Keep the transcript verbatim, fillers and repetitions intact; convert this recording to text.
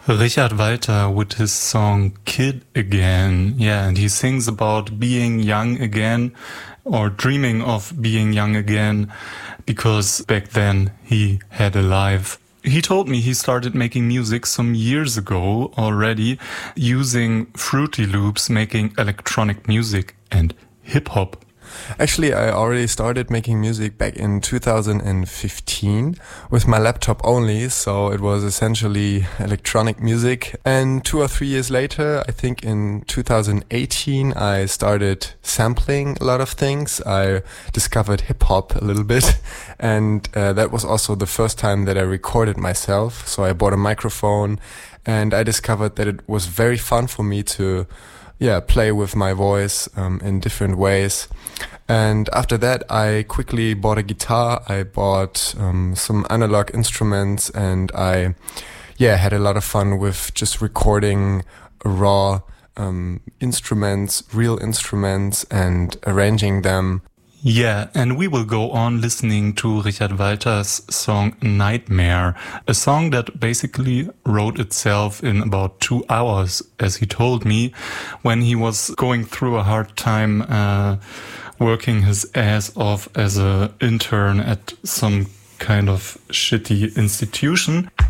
Richard Walter with his song Kid Again. Yeah, and he sings about being young again or dreaming of being young again because back then he had a life. He told me he started making music some years ago already using Fruity Loops, making electronic music and hip-hop. Actually, I already started making music back in two thousand fifteen with my laptop only, so it was essentially electronic music. And two or three years later, I think in two thousand eighteen, I started sampling a lot of things. I discovered hip-hop a little bit, and uh, that was also the first time that I recorded myself. So I bought a microphone, and I discovered that it was very fun for me to yeah, play with my voice um, in different ways. And after that, I quickly bought a guitar. I bought um, some analog instruments, and I, yeah, had a lot of fun with just recording raw um, instruments, real instruments, and arranging them. Yeah, and we will go on listening to Richard Walter's song Nightmare, a song that basically wrote itself in about two hours, as he told me, when he was going through a hard time uh, working his ass off as an intern at some kind of shitty institution.